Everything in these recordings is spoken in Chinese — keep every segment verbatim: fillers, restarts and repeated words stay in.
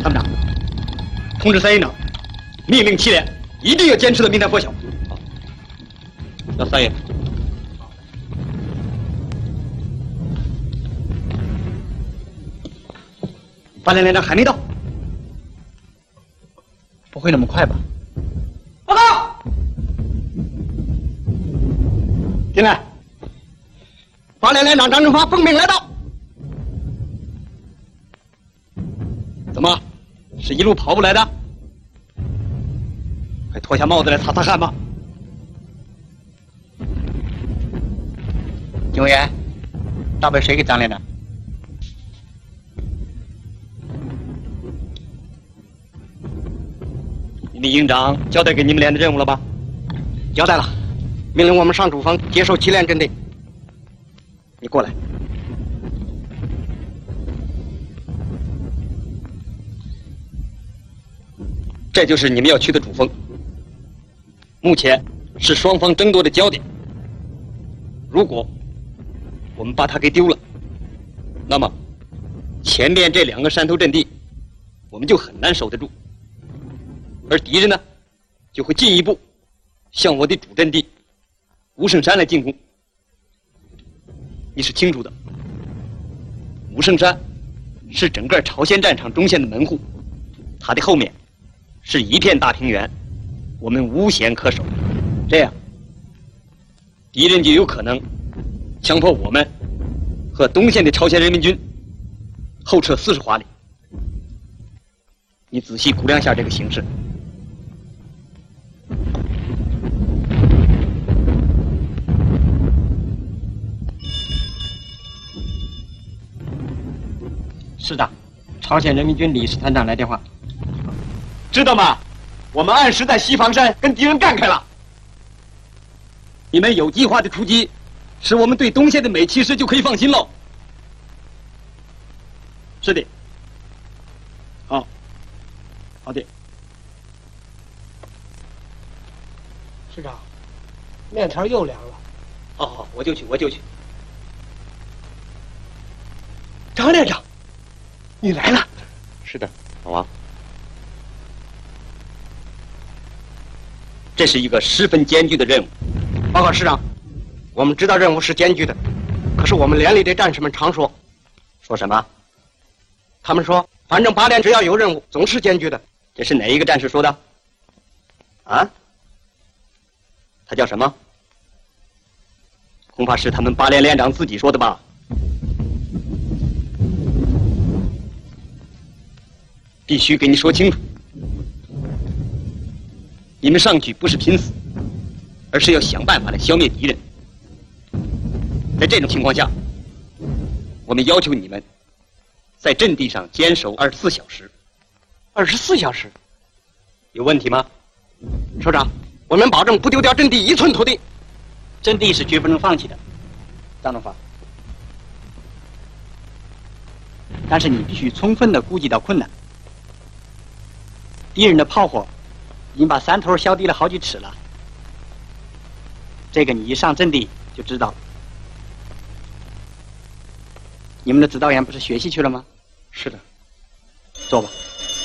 参谋长，通知三营长，命令七连一定要坚持到明天拂晓。好， 那三爷。 八连连长还没到， 不会那么快吧？ 报告，进来。八连连长张正发奉命来到。怎么，是一路跑步来的？快脱下帽子来擦擦汗吧。 警卫员，大被谁给张连长？ 你们营长交代给你们连的任务了吧？ 交代了，命令我们上主峰接受七连阵地。你过来。 这就是你们要去的主峰，目前是双方争夺的焦点。如果我们把它给丢了，那么前面这两个山头阵地我们就很难守得住，而敌人呢就会进一步向我的主阵地吴胜山来进攻。你是清楚的，吴胜山是整个朝鲜战场中线的门户，他的后面是一片大平原，我们无险可守。这样，敌人就有可能强迫我们和东线的朝鲜人民军后撤四十华里。你仔细估量一下这个形势。 师长，朝鲜人民军李师团长来电话。 知道吗？我们按时在西房山跟敌人干开了。你们有计划的出击，使我们对东线的美其实就可以放心喽。是的。好，好的。 师长，面条又凉了。 好好，我就去，我就去。 张连长，你来了。 是的，老王。 这是一个十分艰巨的任务。 报告师长，我们知道任务是艰巨的，可是我们连里的战士们常说， 说什么？ 他们说，反正八连只要有任务，总是艰巨的。 这是哪一个战士说的？啊？他叫什么？恐怕是他们八连连长自己说的吧。必须给你说清楚，你们上去不是拼死，而是要想办法来消灭敌人。在这种情况下，我们要求你们在阵地上坚守二十四小时。 二十四小时， 有问题吗？ 首长，我们保证不丢掉阵地一寸土地。 阵地是绝不能放弃的，张东发。但是你必须充分的估计到困难。敌人的炮火已经把山头削低了好几尺了，这个你一上阵地就知道了。你们的指导员不是学习去了吗？ 是的。 坐吧。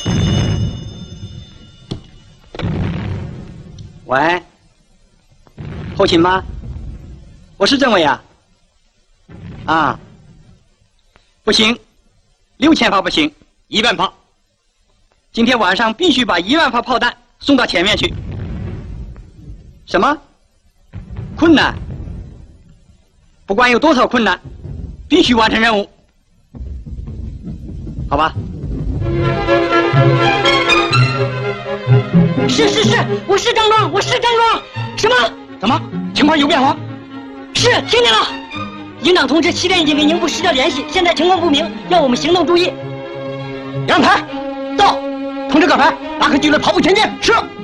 喂，后勤吗？我是政委啊。啊，不行，六千发不行，一万发。今天晚上必须把一万发炮弹送到前面去。什么？困难？不管有多少困难，必须完成任务。好吧。 是是是，我是张庄，我是张庄。什么？ 怎么？情况有变化？ 是，听见了。营长同志，七连已经跟营部失掉联系，现在情况不明，要我们行动注意。 杨排，到。通知各排，拉开纪律，跑步前进。是。